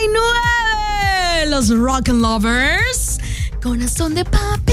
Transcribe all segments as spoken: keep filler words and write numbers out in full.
nueve. Los Rock and Lovers. Corazón de papel.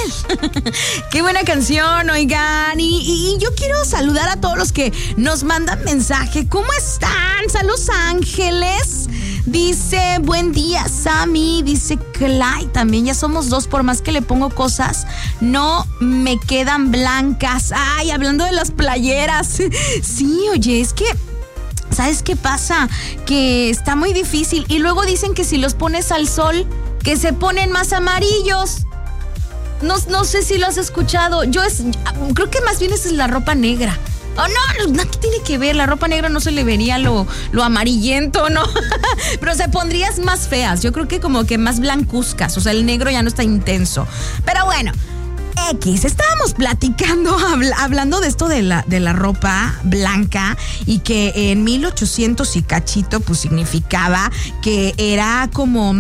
Qué buena canción, oigan. Y, y, y yo quiero saludar a todos los que nos mandan mensaje. ¿Cómo están? Saludos, Ángeles. Dice, buen día, Sammy. Dice Clyde también. Ya somos dos, por más que le pongo cosas, no me quedan blancas. Ay, hablando de las playeras. Sí, oye, es que ¿sabes qué pasa? Que está muy difícil. Y luego dicen que si los pones al sol, que se ponen más amarillos. No, no sé si lo has escuchado. Yo es, creo que más bien esa es la ropa negra. Oh, no, no, ¿qué tiene que ver? La ropa negra no se le vería lo, lo amarillento, ¿no? Pero se pondrías más feas. Yo creo que como que más blancuzcas. O sea, el negro ya no está intenso. Pero bueno, X, estábamos platicando, habl- hablando de esto de la, de la ropa blanca y que en mil ochocientos y cachito pues significaba que era como...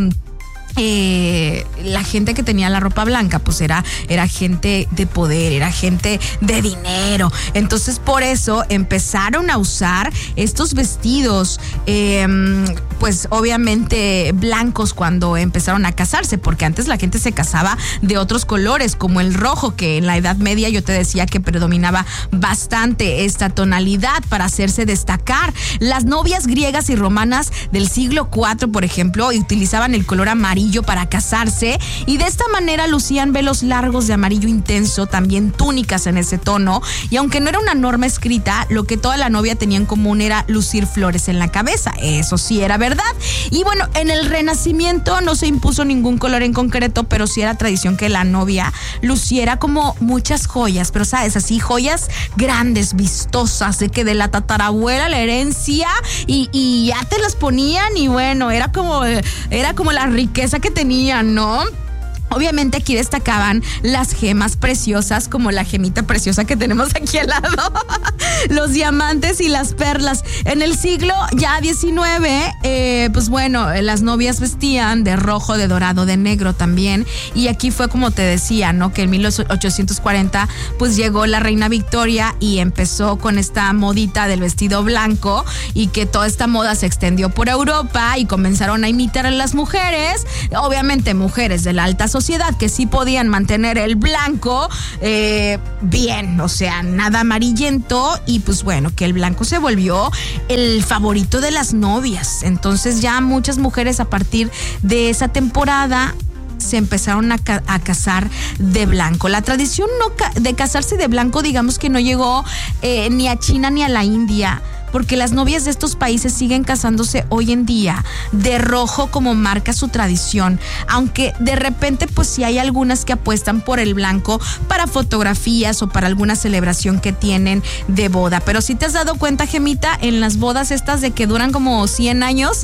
Eh, la gente que tenía la ropa blanca pues era, era gente de poder, era gente de dinero. Entonces por eso empezaron a usar estos vestidos eh, pues obviamente blancos cuando empezaron a casarse, porque antes la gente se casaba de otros colores como el rojo, que en la Edad Media yo te decía que predominaba bastante esta tonalidad para hacerse destacar. Las novias griegas y romanas del siglo cuarto, por ejemplo, utilizaban el color amarillo para casarse y de esta manera lucían velos largos de amarillo intenso, también túnicas en ese tono, y aunque no era una norma escrita, lo que toda la novia tenía en común era lucir flores en la cabeza. Eso sí era verdad. Y bueno, en el Renacimiento no se impuso ningún color en concreto, pero sí era tradición que la novia luciera como muchas joyas, pero sabes, así joyas grandes, vistosas, de que de la tatarabuela la herencia y, y ya te las ponían y bueno, era como, era como la riqueza que tenían, ¿no? Obviamente aquí destacaban las gemas preciosas, como la gemita preciosa que tenemos aquí al lado, los diamantes y las perlas. En el siglo ya diecinueve, eh, pues bueno, las novias vestían de rojo, de dorado, de negro también. Y aquí fue como te decía, ¿no? Que en mil ochocientos cuarenta pues llegó la reina Victoria y empezó con esta modita del vestido blanco y que toda esta moda se extendió por Europa y comenzaron a imitar a las mujeres, obviamente mujeres de la alta sociedad, sociedad que sí podían mantener el blanco eh, bien, o sea, nada amarillento, y pues bueno, que el blanco se volvió el favorito de las novias. Entonces ya muchas mujeres a partir de esa temporada se empezaron a, ca- a casar de blanco. La tradición no ca- de casarse de blanco, digamos que no llegó eh, ni a China ni a la India, porque las novias de estos países siguen casándose hoy en día de rojo como marca su tradición, aunque de repente pues sí hay algunas que apuestan por el blanco para fotografías o para alguna celebración que tienen de boda. Pero si te has dado cuenta, Gemita, en las bodas estas de que duran como cien años,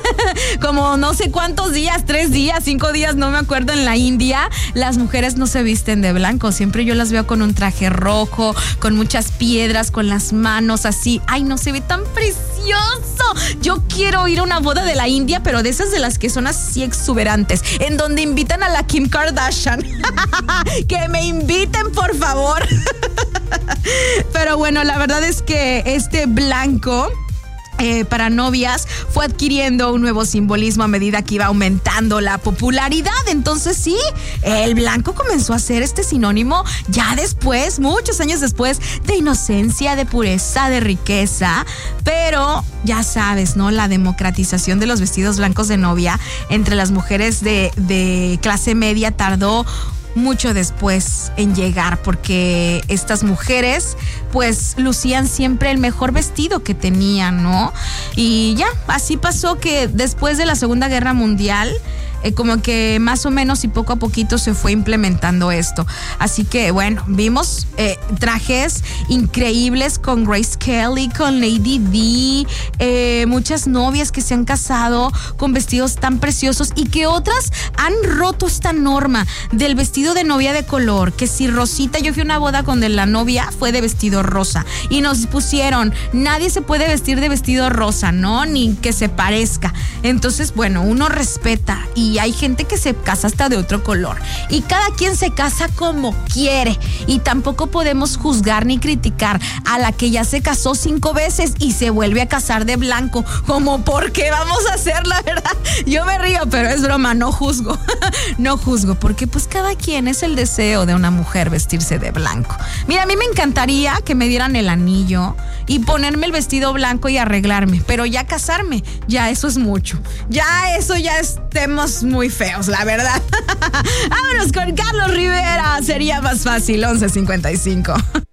como no sé cuántos días, tres días, cinco días, no me acuerdo, en la India, las mujeres no se visten de blanco, siempre yo las veo con un traje rojo, con muchas piedras, con las manos así, ay, no sé, ve tan precioso. Yo quiero ir a una boda de la India, pero de esas de las que son así exuberantes, en donde invitan a la Kim Kardashian. Que me inviten, por favor. Pero bueno, la verdad es que este blanco Eh, para novias fue adquiriendo un nuevo simbolismo a medida que iba aumentando la popularidad. Entonces sí, el blanco comenzó a ser este sinónimo ya después, muchos años después, de inocencia, de pureza, de riqueza. Pero ya sabes, ¿no? La democratización de los vestidos blancos de novia entre las mujeres de, de clase media tardó mucho después en llegar, porque estas mujeres pues lucían siempre el mejor vestido que tenían, ¿no? Y ya, así pasó que después de la Segunda Guerra Mundial Eh, como que más o menos y poco a poquito se fue implementando esto. Así que bueno, vimos eh, trajes increíbles con Grace Kelly, con Lady Di, eh, muchas novias que se han casado con vestidos tan preciosos y que otras han roto esta norma del vestido de novia de color, que si rosita, yo fui a una boda donde la novia fue de vestido rosa y nos pusieron, nadie se puede vestir de vestido rosa, ¿no? Ni que se parezca. Entonces, bueno, uno respeta y y hay gente que se casa hasta de otro color. Y cada quien se casa como quiere. Y tampoco podemos juzgar ni criticar a la que ya se casó cinco veces y se vuelve a casar de blanco. Como, ¿por qué vamos a hacer, la verdad? Yo me río, pero es broma, no juzgo. No juzgo, porque pues cada quien es el deseo de una mujer vestirse de blanco. Mira, a mí me encantaría que me dieran el anillo y ponerme el vestido blanco y arreglarme, pero ya casarme, ya eso es mucho. Ya eso ya estemos muy feos, la verdad. Vámonos con Carlos Rivera, sería más fácil, once cincuenta y cinco.